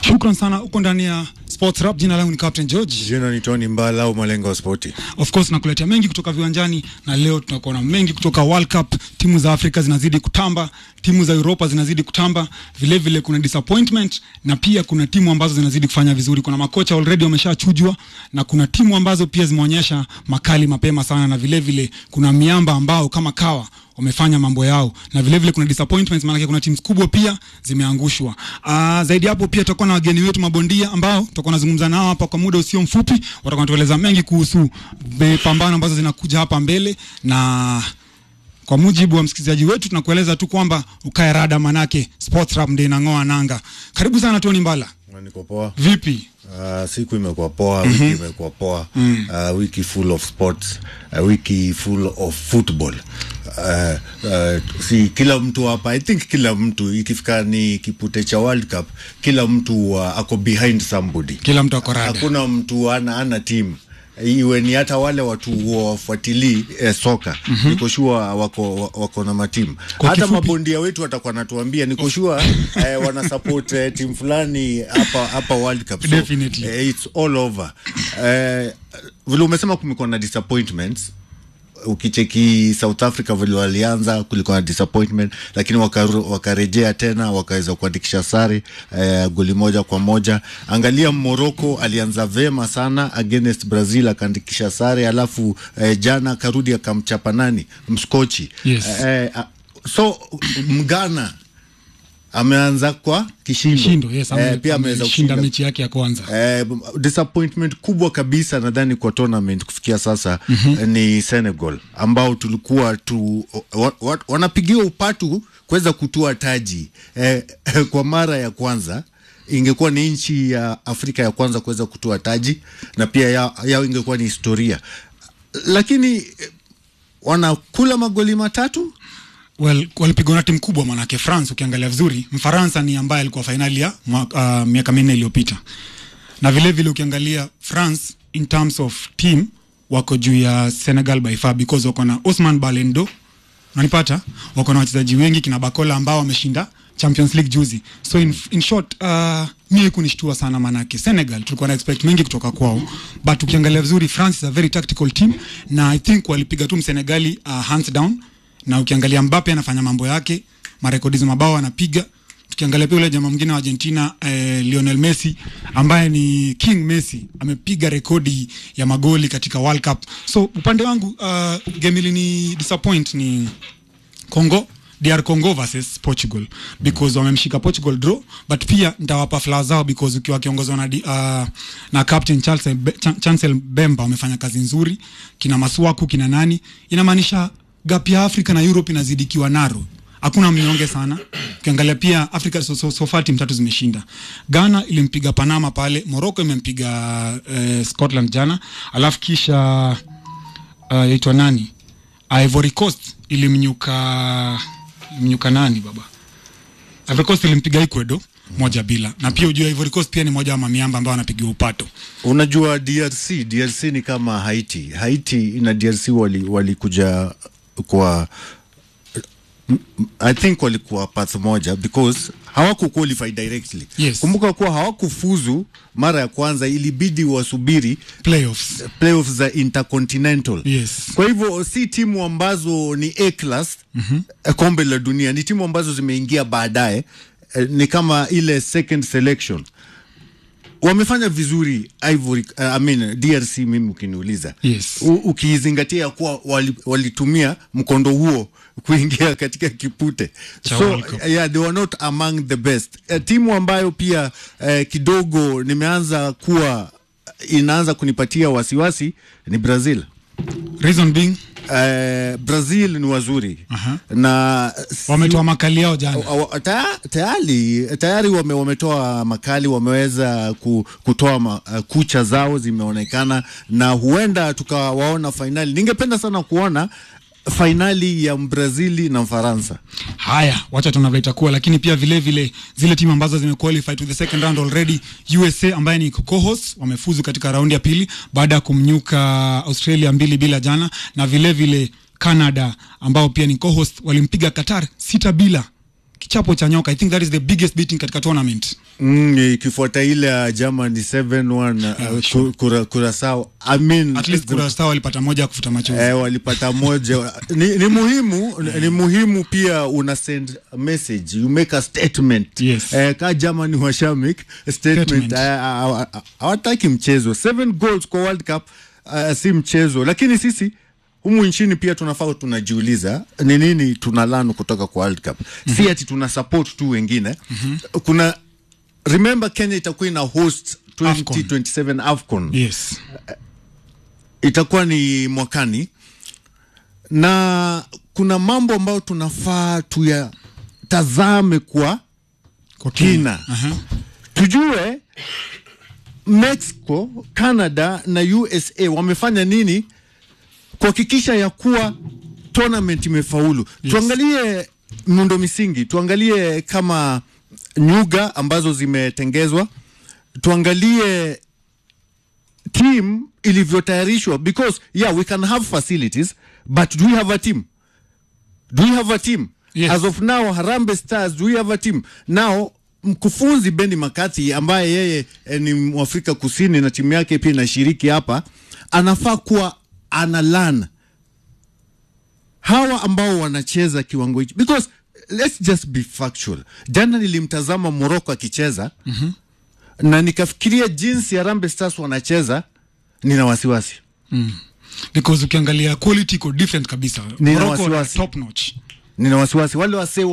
Shukran sana, uko ndani ya Sports Rap. Jina langu ni Captain George. Jina ni Tony Mbala au Malengo wa Sporti. Of course nakuletea mengi kutoka viwanjani, na leo tunakuwa na mengi kutoka World Cup. Timu za Afrika zinazidi kutamba, timu za Europa zinazidi kutamba. Vile vile kuna disappointment, na pia kuna timu ambazo zinazidi kufanya vizuri. Kuna makocha already wameshachujwa, na kuna timu ambazo pia zimeonyesha makali mapema sana, na vile vile kuna miamba ambao kama Kawa wamefanya mambo yao, na vile vile kuna disappointments, maana kuna teams kubwa pia zimeangushwa. Zaidi hapo pia tutakuwa na wageni wetu mabondia ambao tutakuwa nazungumza nao hapa kwa muda usio mfupi. Watakuwa wanatueleza mengi kuhusu pambano ambazo zinakuja hapa mbele, na kwa mujibu wa msikilizaji wetu tunakueleza tu kwamba ukae rada, manake Sports Rap ndio inangoa nanga. Karibu sana Tony Mbala. Niko poa. Vipi? Siku imekuwa poa, wiki imekuwa poa. Wiki full of sports, wiki full of football. Si kila mtu hapa, I think kila mtu ikifika ni kipute cha World Cup, kila mtu ako behind somebody. Kila mtu ako rada. Hakuna mtu ana team. Iwe ni hata wale watu wafuatili soka, niko sure wako na matimu. Hata mabondia wetu watakuwa natuambia, niko sure wana support team fulani hapa World Cup. So, it's all over. Vile umesema kumekuwa na disappointments. Ukicheki South Africa vile walianza kulikuwa na disappointment, lakini wakarejea tena wakaweza kuandikisha sare goli 1-1. Angalia Morocco alianza vema sana against Brazil akaandikisha sare, alafu jana karudi akamchapa nani Mskochi. Yes. So Mgana ameanza kwa kishindo. Yes, pia ameweza kushinda mechi yake ya kwanza. Disappointment kubwa kabisa nadhani kwa tournament kufikia sasa ni Senegal, ambao tulikuwa wanapigiwa upatu kuweza kutua taji kwa mara ya kwanza. Ingekuwa ni nchi ya Afrika ya kwanza kuweza kutua taji, na pia yao ingekuwa ni historia, lakini wanakula magoli 3. Walipigwa na timu kubwa, manake France. Ukiangalia vizuri, Mfaransa ni ambaye alikuwa finali ya miaka 4 iliyopita, na vile vile ukiangalia France in terms of team wako juu ya Senegal by far, because wako na Ousmane Balendo, unanipata, wako na wachezaji wengi kina Bakola ambao wameshinda Champions League juzi. So in short, mimi kunishtua sana, manake Senegal tulikuwa na expect mengi kutoka kwao, but ukiangalia vizuri France is a very tactical team, na I think walipiga tu Senegali hands down. Na ukiangalia Mbappe anafanya mambo yake, marekodi za mabao anapiga. Tukiangalia pia yule jamaa mwingine wa Argentina, Lionel Messi, ambaye ni King Messi, amepiga rekodi ya magoli katika World Cup. So upande wangu game ile ni disappoint ni DR Congo versus Portugal, because wamemshika Portugal draw, but pia ndawapa flowers zao because ukiwa kiongozwa na captain Chancel Bemba wamefanya kazi nzuri, kina Masuaku kina nani, inamaanisha gap ya Afrika na Europe inazidikiwa naro. Hakuna mnyonge sana. Ukiangalia pia Afrika so far team 3 zimeshinda. Ghana ilimpiga Panama pale, Morocco imempiga Scotland jana, alafu kisha yaitwa nani? Ivory Coast ilimnyuka nani baba? Ivory Coast ilimpiga Ecuador 1-0. Na pia ujue Ivory Coast pia ni moja wa mamiamba ambao wanapigiwa upato. Unajua DRC ni kama Haiti na DRC walikuja kwa, I think walikuwa path moja, because hawaku qualify directly. Yes. Kumbuka kuwa hawakufuzu mara ya kwanza, ilibidi wasubiri playoffs za Intercontinental. Yes. Kwa hivyo si timu ambazo ni A class kombe la dunia, ni timu ambazo zimeingia baadaye, ni kama ile second selection. Wamefanya vizuri DRC, mimi ukiniuliza. Yes. Ukizingatia kuwa walitumia mkondo huo kuingia katika kipute. So yeah, they were not among the best. Timu ambayo pia kidogo nimeanza kuwa inaanza kunipatia wasiwasi ni Brazil. Reason being Brazil ni wazuri. Na wametoa makali yao jana. Tayari wametoa makali, wameweza kutoa kucha zao zimeonekana, na huenda tukawaona finali. Ningependa sana kuona finali ya Brazil na Faransa. Haya, wacha tunavyoita kuwa, lakini pia vile vile zile timu ambazo zimequalify to the second round already, USA ambaye ni co-host wamefuzu katika raundi ya pili baada ya kumnyuka Australia 2-0 jana, na vile vile Canada ambao pia ni co-host walimpiga Qatar 6-0 kichapo cha nyoka. I think that is the biggest beating katika tournament. Kifuata ile Germany 7-1 Curaçao. I mean at least Curaçao walipata moja kufuta machozi. Walipata moja. Ni muhimu pia una send message, you make a statement. Yes. Ka Germany washamik statement. Hawataki mchezo. 7 goals kwa World Cup si mchezo, lakini sisi humu nchini pia tunafaa tunajiuliza ni nini tunalano kutoka kwa World Cup. Si ati tuna support tu wengine. Kuna remember Kenya itakuwa ina host 2027 AFCON. Yes. Itakuwa ni mwakani, na kuna mambo ambayo tunafaa tuyatazame kwa kina. Tujue Mexico, Canada na USA wamefanya nini kuhakikisha ya kuwa tournament imefaulu. Yes. Tuangalie muundo misingi, tuangalie kama nyuga ambazo zimetengezwa, tuangalie team ilivyotayarishwa, because we can have facilities, but do we have a team? Yes. As of now, Harambee Stars, do we have a team? Now mkufunzi Benny McCarthy ambaye yeye ni Mwafrika Kusini na timu yake pia inashiriki hapa, anafaa kuwa analan hawa ambao wanacheza kiwango hicho, because let's just be factual. Jana nilimtazama Morocco akicheza na nikafikiria jinsi Harambee Stars wanacheza, nina wasiwasi. Because ukiangalia quality iko different kabisa. Morocco top notch. Nina wasiwasi wale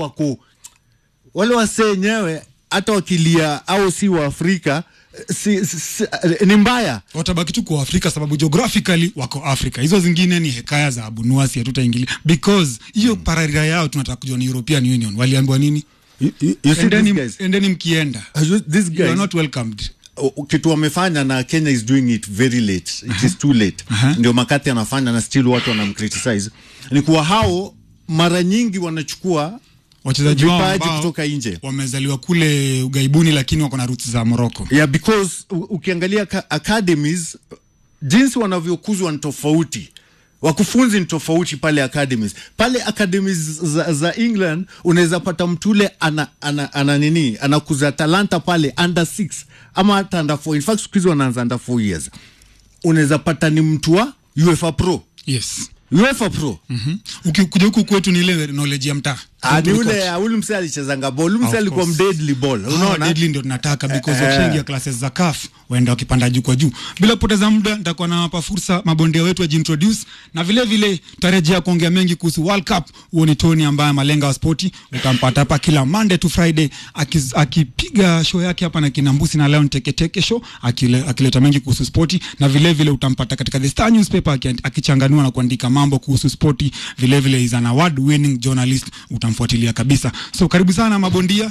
wase wenyewe hata wakilia au si wa Afrika ni mbaya. Watabaki tu kwa Afrika sababu geographically wako Afrika. Hizo zingine ni hekaya za abunuasi, hatutaingilia. Because hiyo pararira yao tunataka kujua ni European Union. Waliambiwa nini? You see these guys. And then mkienda. These guys you are not welcomed. Kitu wamefanya na Kenya is doing it very late. It is too late. Ndio Makati anafanya na still watu wanamcriticize. Ni kuwa hao mara nyingi wanachukua wachezaji wao ambao kutoka nje wamezaliwa kule ugaibuni lakini wako na roots za Morocco. Because ukiangalia academies jinsi wanavyokuzwa ni tofauti. Wakufunzi ni tofauti pale academies. Pale academies za England unaweza pata mtu ule anakuza talanta pale under 6 ama hata under 4. In fact siku wanaanza under 4 years. Unaweza pata ni mtu wa UEFA Pro. Yes. UEFA Pro. Ukikuja huku kwetu ni ile knowledge ya mtaa. Ni ule msali alichezanga ball, ule msali alikuwa deadly ball. Unaona? Deadly ndio tunataka because wakishaingia classes za CAF waenda wakipanda juu kwa juu. Bila kupoteza muda nitakuwa nawapa fursa mabondia wetu wajiintroduce na vile vile tutarejea kuongea mengi kuhusu World Cup. Huo ni Tony ambaye malenga wa sporti, utampata hapa kila Monday to Friday akipiga show yake hapa na Kinambusi na leo ni Teke show akileta mengi kuhusu sporti, na vile vile utampata katika The Star newspaper akichanganua na kuandika mambo kuhusu sporti. Vile vile is an award winning journalist, utamfuatilia kabisa. So karibu sana mabondia.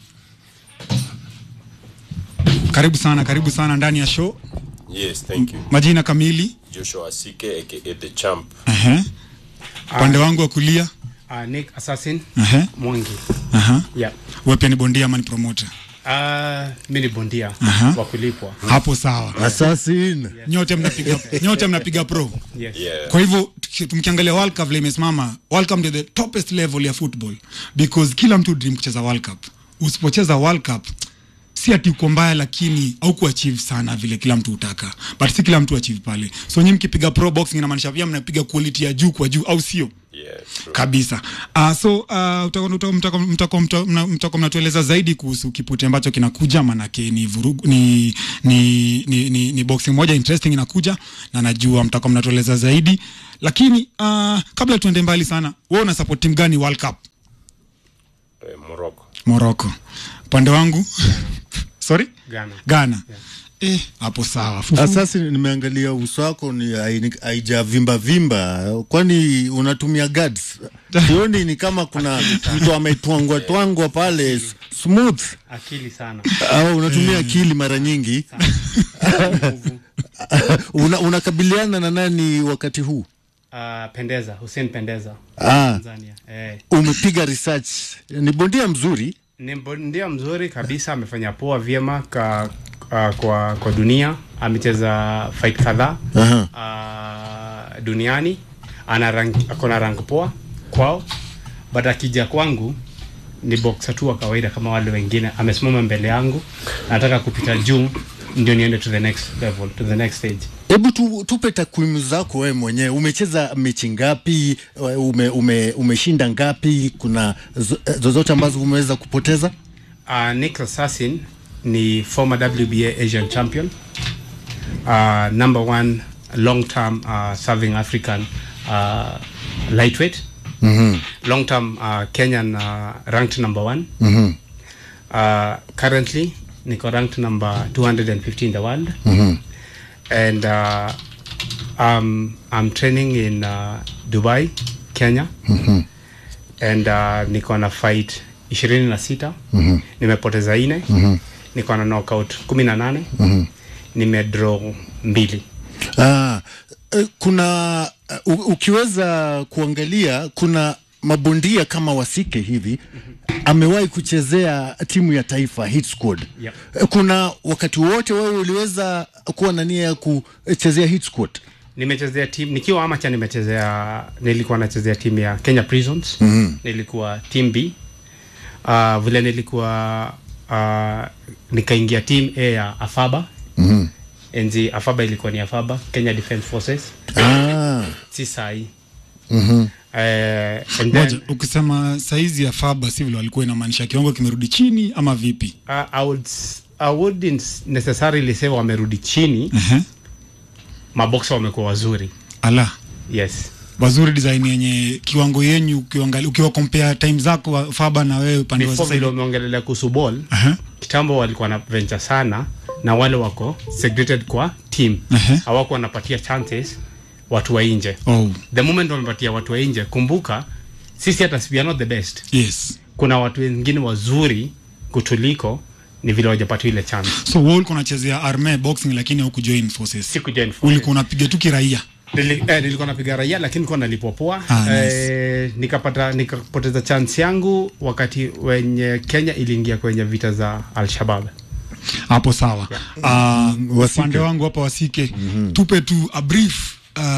Karibu sana ndani ya show. Yes, thank you. Majina kamili? Joshua Asike aka The Champ. Pande wangu wa kulia Nick Assassin. Mwangi. Yeah. Wewe pia ni bondia ama ni promoter? Mimi ni bondia wa kulipwa. Hapo sawa. Assassin. Nyote mnapiga pro. Yes. Yeah. Kwa hivyo tumkiangalia World Cup vile imesimama, World Cup ndio the topest level ya football because kila mtu dream kucheza World Cup. Usipocheza World Cup si ati uko mbaya, lakini au kuachieve sana vile kila mtu utaka, but si kila mtu achieve pale. So nyinyi mkipiga pro boxing inamaanisha pia mnapiga quality ya juu kwa juu, au sio? Yes, kabisa. So mtakuwa mnatueleza zaidi kuhusu kipute ambacho kinakuja, manake ni vurugu, ni boxing moja interesting inakuja, na najua mtakuwa mnatueleza zaidi. Lakini kabla tuende mbali sana, wewe una support team gani World Cup? Morocco. Pande wangu sorry? Ghana. Yeah. Hapo sawa. Sasa nimeangalia uso wako ni haijavimba. Kwani unatumia guards? Sioni ni kama kuna mtu ametwangwa pale smooth. Akili sana. Au unatumia akili mara nyingi. Unakabiliana na nani wakati huu? Hussein Pendeza. Tanzania. Umepiga research. Ni bondia mzuri? Ni bondia mzuri kabisa, amefanya poa vyema kwa dunia, amecheza fight kadhaa duniani, akona rank poa kwao, but akija kwangu ni boxer tu wa kawaida kama wale wengine. Amesimama mbele yangu, nataka kupita juu ndio niende to the next level, to the next stage. Hebu tupe takwimu zako wewe mwenyewe. Umecheza mechi ngapi? Umeshinda ngapi? Kuna zozote ambazo umeweza kupoteza? Nick Assassin ni former WBA Asian champion. Number 1 long term serving African lightweight. Long term Kenyan ranked number 1. Currently niko ranked number 215 in the world. And I'm training in Dubai, Kenya. And niko na fight 26. Nimepoteza 4. Niko na knockout 18. Nimedraw 2. Kuna ukiweza kuangalia kuna mabondia kama Wasike hivi amewahi kuchezea timu ya taifa hit squad. Yep. Kuna wakati wote wewe uliweza kuwa na nia ya kuchezea hit squad? Nimechezea team nikiwa amateur, nilikuwa nachezea timu ya Kenya Prisons. Nilikuwa team B. Vile nilikuwa nikaingia team A ya Afaba. Enzi Afaba ilikuwa ni Afaba Kenya Defence Forces. Si sai. And then ukisema saizi ya Afaba si vile walikuwa inamaanisha kiwango kimerudi chini ama vipi? I wouldn't necessarily say wamerudi chini. Maboxer wamekuwa wazuri. Ala. Yes. Wazuri design yenye kiwango yenyu ukiwa compare time zako Afaba na wewe pande wa sasa hivi. Umeongelea kuhusu ball. Kitambo walikuwa na venture sana na wale wako segregated kwa team. Hawako wanapatia chances watu wa nje. The moment wamepatia watu wa nje, kumbuka sisi hata we are not the best. Yes. Kuna watu wengine wazuri kutuliko, ni vile hawajapata ile chance. So wewe ulikuwa unachezea army boxing lakini hukujoin forces? Sikujoin forces. Ulikuwa unapiga tu kiraia? Nilikuwa napiga raia lakini nilikuwa nalipwa poa. Nice. Nikapoteza chance yangu wakati wenye Kenya iliingia kwenye vita za Al-Shabaab. Hapo sawa. Upande wangu hapa Wasike, tupe tu a brief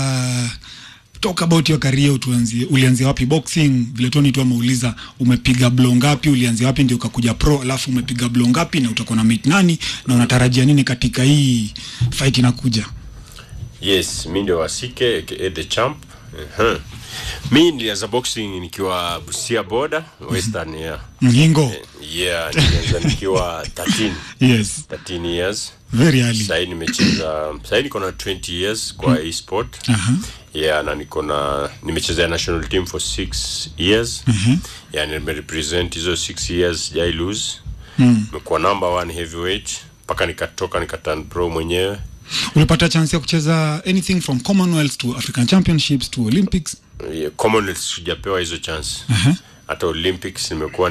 talk about your career. Ulianzia wapi boxing? Vile Tony tu ameuliza umepiga blow ngapi, ulianzia wapi ndio ukakuja pro, alafu umepiga blow ngapi na utakuwa na meet nani na unatarajia nini katika hii fight inakuja? Yes, mimi ndio Wasike the champ. Mimi nilianza boxing nikiwa Busia border Western Ngingo. Nilianza nikiwa 13. Yes. 13 years. Very early. Sasa niko na 20 years kwa e-sport. Na nimecheza national team for 6 years. Nimerepresent hizo 6 years, I lose. Nimekuwa number 1 heavyweight mpaka nikaturn pro mwenyewe. Ulipata chance ya kucheza anything from Commonwealth to African Championships to Olympics? Commonwealth sijapewa hizo chance. Hata Olympics nimekuwa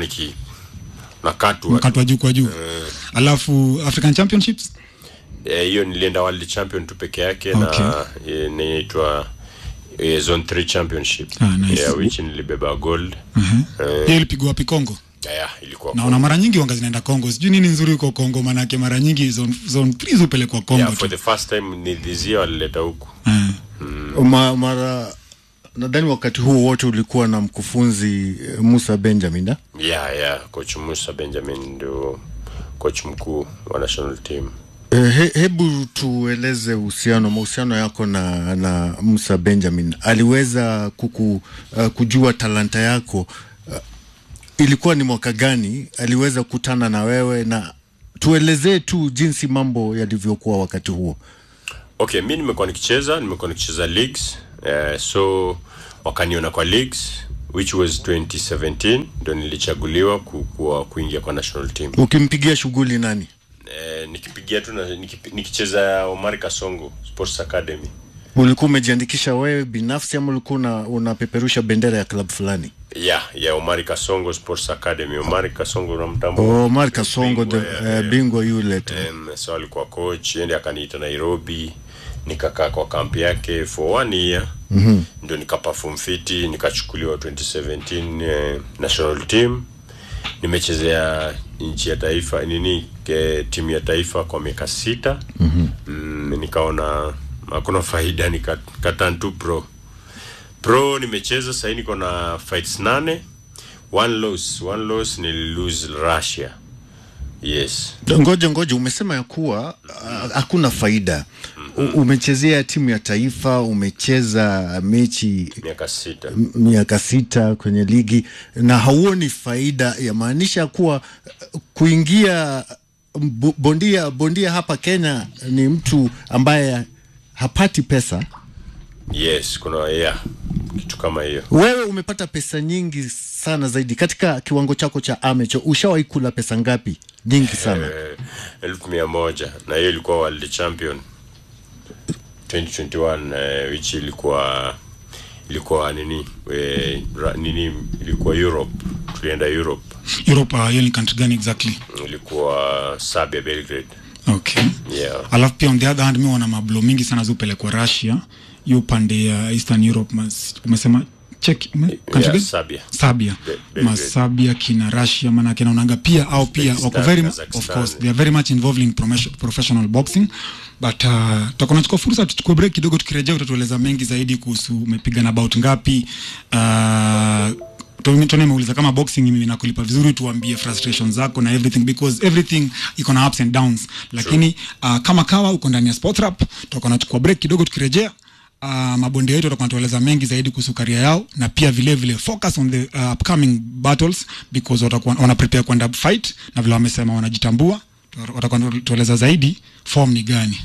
nakatwa juu kwa juu. Alafu African Championships? Hiyo nilienda world champion tu peke yake. Na inaitwa zone 3 championship. Nice. Which nilibeba gold. Hiyo ilipigwa wapi Kongo? Ilikuwa. Na mara nyingi wanga zinaenda Kongo. Sijui nini nzuri huko Kongo, manake mara nyingi zone 3 zupelekwa Kongo. For the first time nilizia walileta huko. Mara nadhani wakati huo wote ulikuwa na mkufunzi Musa Benjamin. Coach Musa Benjamin ndio coach mkuu wa national team. Hebu tueleze mahusiano yako na Musa Benjamin. Aliweza kujua talanta yako. Ilikuwa ni mwaka gani aliweza kutana na wewe, na tuelezee tu jinsi mambo yalivyokuwa wakati huo? Okay, mimi nimekuwa nikicheza leagues. So wakaniona kwa leagues, which was 2017 ndio nilichaguliwa kuingia kwa national team. Ukimpigia shughuli nani? Nikipigia tu nikicheza Omar Kasongo Sports Academy. Ulikuwa umejiandikisha wewe binafsi ama ulikuwa unapeperusha bendera ya club fulani? Omar Kasongo Sports Academy. Omar Kasongo na mtambo. Omar Kasongo bingwa yule. So alikuwa coach, yeye akaniita Nairobi, nikakaa kwa kampi yake for 1 year. Ndio nikaperform fit, nikachukuliwa 2017 national team. Nimechezea nchi ya taifa timu ya taifa kwa miaka 6. Nikaona hakuna faida, nikatan tu pro. Nimecheza sasa niko na fights 8. One loss ni lose Russia. Yes. Ngoja umesema ya kuwa hakuna faida. Umechezea timu ya taifa, umecheza mechi miaka sita kwenye ligi na hauoni faida, ya maanisha kuwa kuingia bondia hapa Kenya ni mtu ambaye hapati pesa. Yes, kuna kitu kama hiyo. Wewe umepata pesa nyingi sana zaidi katika kiwango chako cha amateur. Ushawahi kula pesa ngapi? Nyingi sana. 1,100 na hiyo ilikuwa World Champion 2021, which ilikuwa ilikuwa Europe. Tulienda Europe. Hiyo ni country gani exactly? Ilikuwa Serbia, Belgrade. Okay. Yeah. Alafu pia on the other hand, mimi wana mablo mingi sana zupele kwa Russia, hiyo pande ya Eastern Europe. Umesema Czech country? Serbia. Serbia kina Russia, maana kinaonanga pia au pia wako very, of course they are very much involved in professional boxing. But tutakuwa tunachukua fursa tuchukue break kidogo, tukirejea utatueleza mengi zaidi kuhusu umepigana bout ngapi. Tumeuliza kama boxing mimi nakulipa vizuri, tuambie frustrations zako na everything, because everything iko na ups and downs. Lakini kama kawa uko ndani ya Sport Rap, tutakuwa tunachukua break kidogo, tukirejea mabonde yetu tutakuwa tunatueleza mengi zaidi kuhusu career yao, na pia vile focus on the upcoming battles, because watakuwa wana prepare kwenda fight, na vile wamesema wanajitambua. Watakuwa tunatueleza zaidi form ni gani.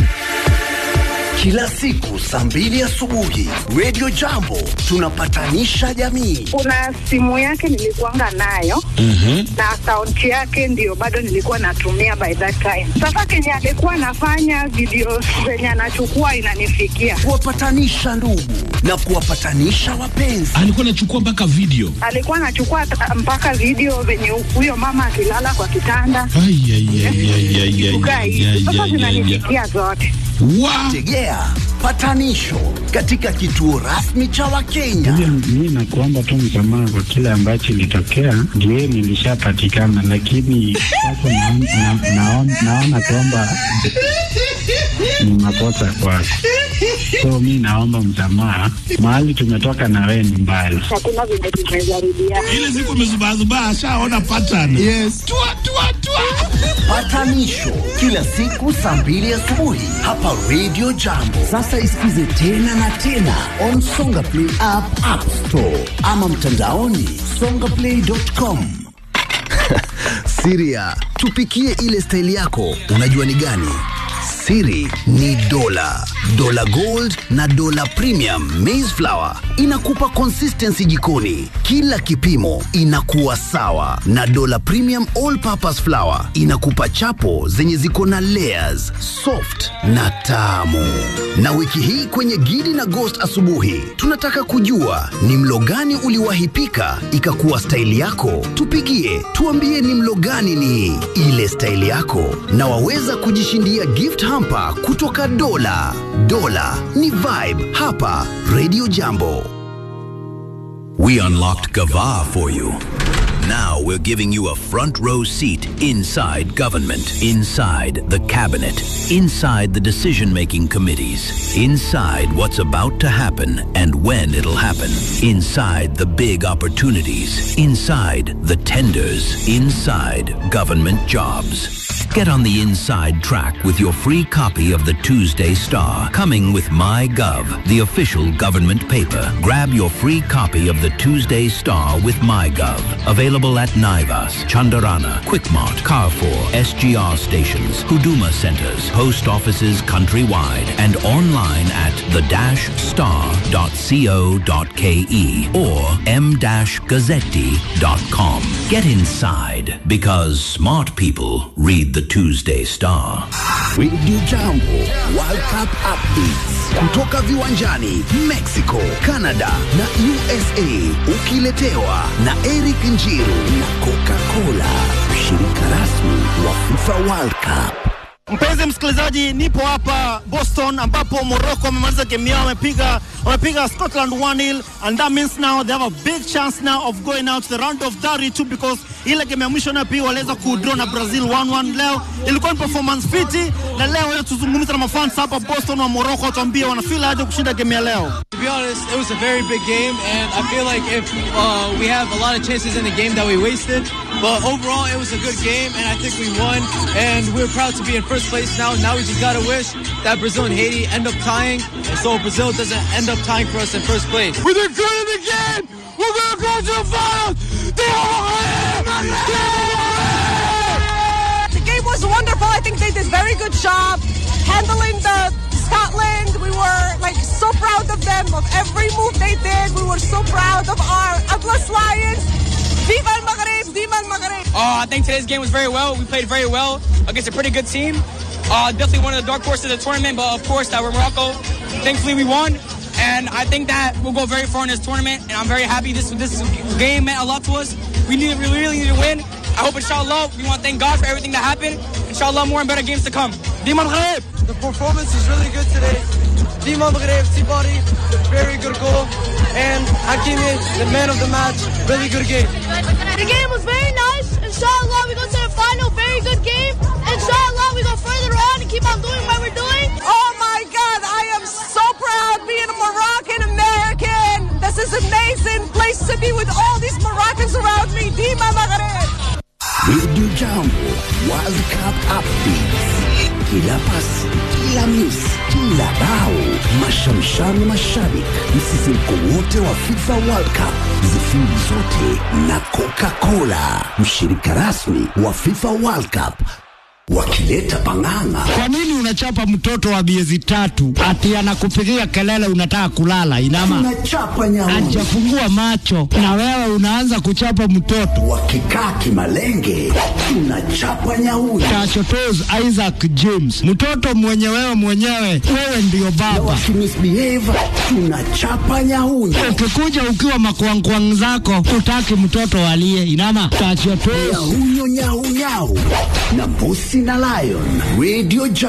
Kila siku saa 2 asubuhi Radio Jambo tunapatanisha jamii. Kuna simu yake nilikuanga nayo na account yake ndio bado nilikuwa natumia by that time. Sasa Kenya alikuwa anafanya video zenye anachukua inanifikia. Kuwapatanisha ndugu na kuwapatanisha wapenzi. Alikuwa anachukua mpaka video. Alikuwa anachukua mpaka video venye huyo mama akilala kwa kitanda. Sasa zinanifikia zote. Tegea patanisho katika kituo rasmi cha Wakenya. Mimi nakuomba tu msamaha kwa kile ambacho ilitokea. Ndio nilishapatikana, lakini sasa naona kwamba ni makosa kwako. So mimi naomba msamaha. Mahali tumetoka na wewe ni mbali. Hakuna vile tumezarudia. Ile siku umezubaa ashaona pattern. Yes. Tua. Patanisho kila siku saa 2 asubuhi hapa Radio Jambo. Sasa isikize tena na tena on Songa Play App Store ama mtandaoni songaplay.com. Siria, tupikie ile style yako. Unajua ni gani? Siri ni Dola Gold na Dola Premium Maize Flour. Inakupa consistency jikoni, kila kipimo inakuwa sawa. Na Dola Premium All Purpose Flour inakupa chapo zenye ziko na layers, soft na tamu. Na wiki hii kwenye Gidi na Ghost asubuhi, tunataka kujua ni mlo gani uliwahi pika ikakuwa style yako. Tupigie, tuambie ni mlo gani ni ile style yako, na waweza kujishindia gift hamper kutoka Dola. Dola ni vibe hapa Radio Jambo. We unlocked Gava for you. Now we're giving you a front row seat inside government, inside the cabinet, inside the decision-making committees, inside what's about to happen and when it'll happen, inside the big opportunities, inside the tenders, inside government jobs. Get on the inside track with your free copy of the Tuesday Star, coming with MyGov, the official government paper. Grab your free copy of the Tuesday Star with MyGov. Available at Naivas, Chandarana, Quickmart, Carrefour, SGR stations, Huduma centers, post offices countrywide, and online at the-star.co.ke or m-gazzetti.com. Get inside, because smart people read the Tuesday Star. Radio Jambo World Cup updates kutoka viwanjani Mexico, Canada na USA, ukiletewa na Eric Njiru na Coca-Cola, mshirika rasmi wa FIFA World Cup. Mpenzi msikilizaji, nipo hapa Boston ambapo Morocco wamemaliza game yao, wamepiga Scotland 1-0, and that means now they have a big chance now of going out to the round of 32 because ile game ya mwisho na pia waliweza kudraw na Brazil 1-1. Leo ilikuwa ni performance fiti, na leo tuzungumza na mafans hapa Boston wa Morocco watuambie wanafeel aje kushinda game ya leo. To be honest, it was a very big game, and I feel like if we have a lot of chances in the game that we wasted, but overall it was a good game, and I think we won, and we're proud to be in first place now. Now we just gotta wish that Brazil and Haiti end up tying, and so Brazil doesn't end up tying for us in first place. We did good in the game. We're gonna go to the finals. The game was wonderful. I think they did very good job handling the Scotland. We were so proud of them, of every move they did. We were so proud of our Atlas Lions. Viva el Maghreb, Viva el Maghreb. I think today's game was very well. We played very well against a pretty good team. Definitely one of the dark horses of the tournament, but of course that we're Morocco. Thankfully we won, and I think that we'll go very far in this tournament, and I'm very happy. This game meant a lot to us. We really need to win. I hope, inshallah, we want to thank God for everything that happened. Inshallah, more and better games to come. Dima Maghreb! The performance is really good today. Dima Maghreb, Sibari, very good goal. And Hakimi, the man of the match, really good game. The game was very nice. Inshallah, we go to the final, very good game. Inshallah, we go further on and keep on doing what we're doing. Oh my God, I am so proud being a Moroccan American. This is an amazing place to be with all these Moroccans around me. Dima Maghreb. Radio Jambo World Cup updates. Kila pasi, kila miss, kila bao, mashamshani mashabik, msisimko wote wa FIFA World Cup, zifiri zote na Coca-Cola, mshirika rasmi wa FIFA World Cup. Wakileta panganga. Kwa nini unachapa mtoto wa miezi 3 ati anakupigia kelele unataka kulala? Inama unachapa nyauni, hajafungua macho na wewe unaanza kuchapa mtoto. Wakikaa kimalenge unachapa nyauni. Tachotoz Isaac James, mtoto mwenyewe wewe ndio baba. Wakimisbehave unachapa nyauni. Ukikuja ukiwa makwangwang zako utaki mtoto alie. Inama tachotoz nyau na Bosi na Lion Radio